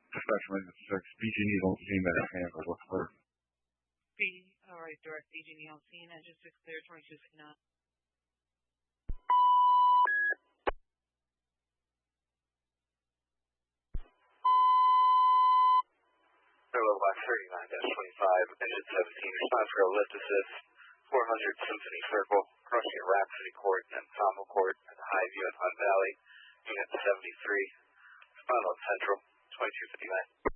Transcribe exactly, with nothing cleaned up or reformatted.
Dispatch six, B G needs on scene that handle. What's clear? B, alright, direct B G on scene, engine six clear, twenty-two fifty-nine. Hello, box thirty-nine twenty-five, engine seventeen, respond for a lift assist, four hundred Symphony Circle, crossing at Rhapsody Court and Pommel Court at the Highview and Hunt Valley, unit seventy-three, respond on Central, twenty-two fifty-nine.